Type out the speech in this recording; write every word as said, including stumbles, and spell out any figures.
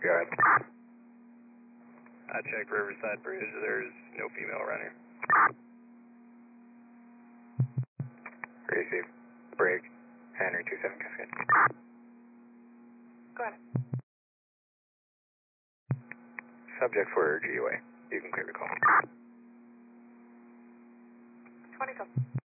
Go ahead. I checked Riverside Bridge. There's no female around here. Receive. Break. Henry two seven Cascade. Go ahead. Subject for G U A. You can clear the call. twenty-seven.